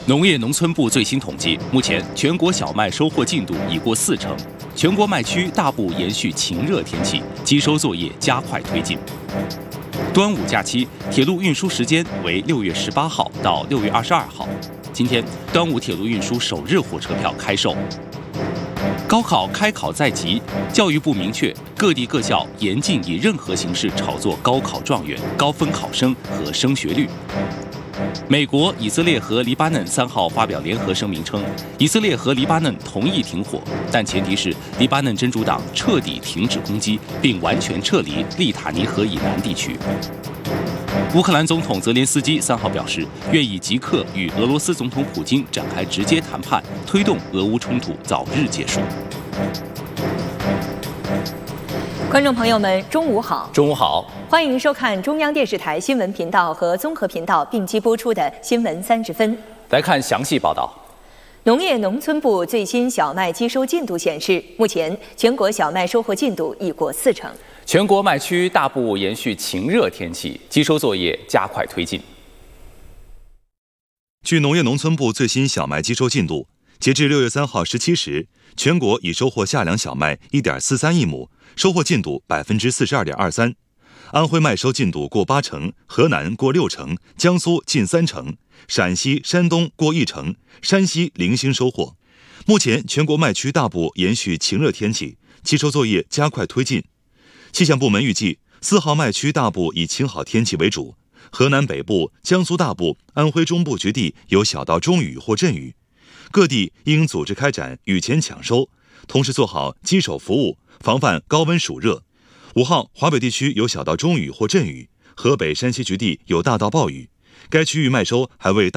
农业农村部最新统计，目前全国小麦收获进度已过40%，全国麦区大部延续晴热天气，机收作业加快推进。端午假期，铁路运输时间为6月18号到6月22号。今天，端午铁路运输首日火车票开售。高考开考在即，教育部明确，各地各校严禁以任何形式炒作高考状元、高分考生和升学率。美国、以色列和黎巴嫩3号发表联合声明称，以色列和黎巴嫩同意停火，但前提是黎巴嫩真主党彻底停止攻击，并完全撤离利塔尼河以南地区。乌克兰总统泽连斯基3号表示，愿意即刻与俄罗斯总统普京展开直接谈判，推动俄乌冲突早日结束。 观众朋友们，中午好！ 中午好， 欢迎收看中央电视台新闻频道和综合频道并机播出的《新闻30分》。 来看详细报道。 农业农村部最新小麦机收进度显示，目前全国小麦收获进度已过40%。 全国麦区大部延续晴热天气，机收作业加快推进。 据农业农村部最新小麦机收进度，截至6月3号17时，全国已收获夏粮小麦1.43亿亩，收获进度42.23%。安徽麦收进度过80%，河南过60%，江苏近30%，陕西、山东过1%，山西零星收获。目前全国麦区大部延续晴热天气，机收作业加快推进。气象部门预计，4号麦区大部以晴好天气为主，河南北部、江苏大部、安徽中部局地有小到中雨或阵雨，各地应组织开展雨前抢收，同时做好机手服务，防范高温暑热。5号华北地区有小到中雨或阵雨，河北、山西局地有大到暴雨，该区域麦收还未